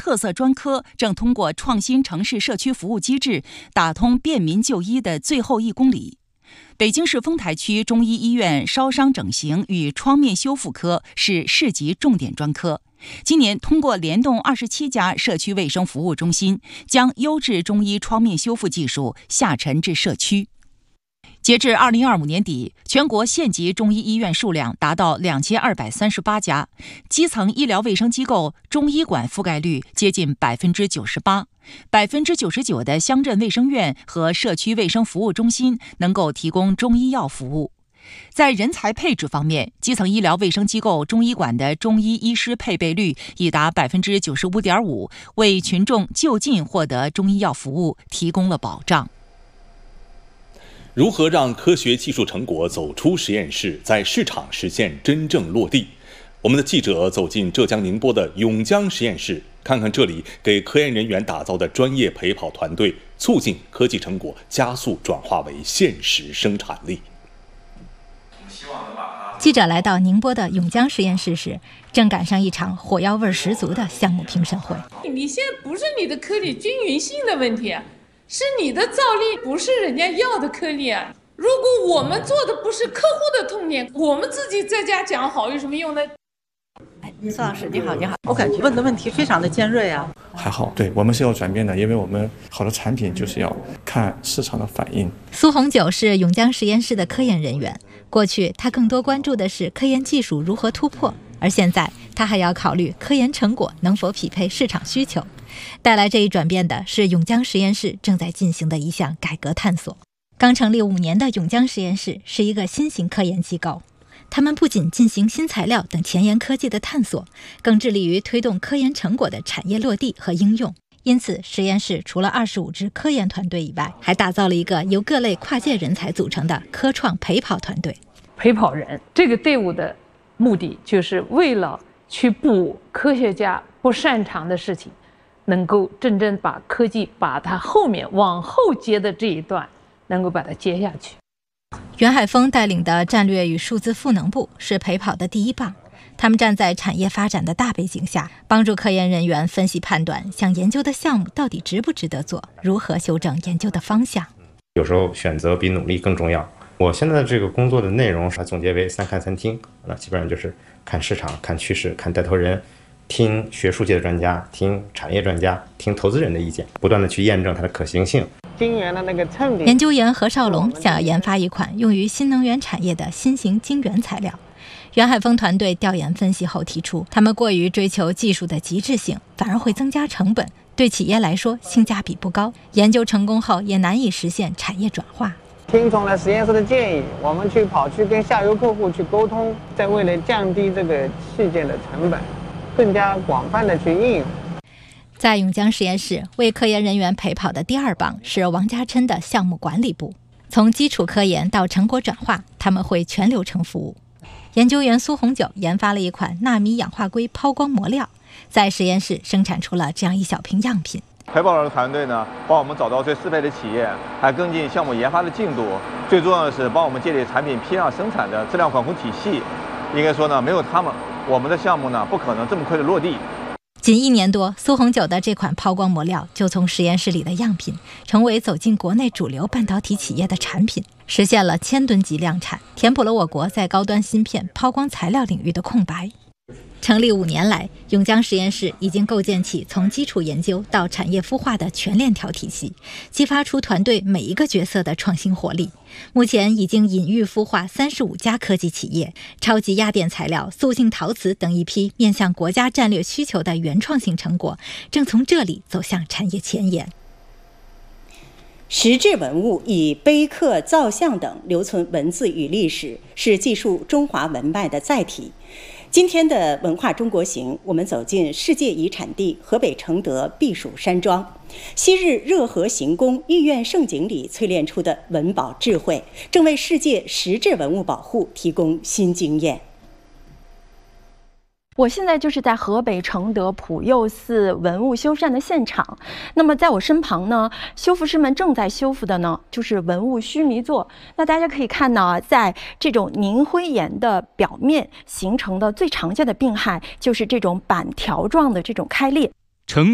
特色专科正通过创新城市社区服务机制，打通便民就医的最后1公里。北京市丰台区中医医院烧伤整形与创面修复科是市级重点专科。今年通过联动27家社区卫生服务中心，将优质中医创面修复技术下沉至社区。截至2025年底，全国县级中医医院数量达到2238家，基层医疗卫生机构中医馆覆盖率接近98%，99%的乡镇卫生院和社区卫生服务中心能够提供中医药服务。在人才配置方面，基层医疗卫生机构中医馆的中医医师配备率已达95.5%，为群众就近获得中医药服务提供了保障。 如何让科学技术成果走出实验室，在市场实现真正落地？我们的记者走进浙江宁波的永江实验室，看看这里给科研人员打造的专业陪跑团队，促进科技成果加速转化为现实生产力。 记者来到宁波的永江实验室时，正赶上一场火药味十足的项目评审会。 你现在不是你的颗粒均匀性的问题，是你的造粒不是人家要的颗粒啊。如果我们做的不是客户的痛点，我们自己在家讲好有什么用呢？ 苏老师你好，你好，我感觉问的问题非常的尖锐啊。 还好，对，我们是要转变的，因为我们好的产品就是要看市场的反应。 苏红九是永江实验室的科研人员，过去他更多关注的是科研技术如何突破，而现在他还要考虑科研成果能否匹配市场需求。带来这一转变的是永江实验室正在进行的一项改革探索。刚成立5年的永江实验室是一个新型科研机构，他们不仅进行新材料等前沿科技的探索，更致力于推动科研成果的产业落地和应用。因此，实验室除了25支科研团队以外，还打造了一个由各类跨界人才组成的科创陪跑团队。 陪跑人这个队伍的目的，就是为了去补科学家不擅长的事情，能够真正把科技把它后面往后接的这一段能够把它接下去。 袁海峰带领的战略与数字赋能部是陪跑的第一棒，他们站在产业发展的大背景下，帮助科研人员分析判断想研究的项目到底值不值得做，如何修正研究的方向。 有时候选择比努力更重要。我现在的这个工作的内容是总结为3看3听，那基本上就是看市场、看趋势、看带头人，听学术界的专家，听产业专家，听投资人的意见，不断的去验证它的可行性。 晶圆的那个衬品， 研究员何少龙想要研发一款用于新能源产业的新型晶圆材料。袁海峰团队调研分析后提出，他们过于追求技术的极致性，反而会增加成本，对企业来说性价比不高，研究成功后也难以实现产业转化。 听从了实验室的建议，我们跑去跟下游客户去沟通，在为了降低这个器件的成本，更加广泛的去应用。 在永江实验室，为科研人员陪跑的第2棒是王家琛的项目管理部。从基础科研到成果转化，他们会全流程服务。研究员苏红九研发了一款纳米氧化硅抛光膜料，在实验室生产出了这样一小瓶样品。 陪跑的团队呢，帮我们找到最适配的企业，还跟进项目研发的进度。最重要的是，帮我们建立产品批量生产的质量管控体系。应该说呢，没有他们，我们的项目呢不可能这么快的落地。 仅1年多，苏红九的这款抛光膜料就从实验室里的样品，成为走进国内主流半导体企业的产品，实现了1000吨级量产，填补了我国在高端芯片抛光材料领域的空白。成立5年来，永江实验室已经构建起从基础研究到产业孵化的全链条体系，激发出团队每一个角色的创新活力。目前已经引育孵化35家科技企业，超级压电材料、塑性陶瓷等一批面向国家战略需求的原创性成果，正从这里走向产业前沿。 石质文物以碑刻、造像等留存文字与历史，是记述中华文脉的载体。今天的文化中国行，我们走进世界遗产地河北承德避暑山庄。昔日热河行宫、御苑盛景里淬炼出的文保智慧，正为世界石质文物保护提供新经验。 我现在就是在河北承德普佑寺文物修缮的现场。那么在我身旁呢，修复师们正在修复的呢，就是文物须弥座。那大家可以看到啊，在这种凝灰岩的表面形成的最常见的病害，就是这种板条状的这种开裂。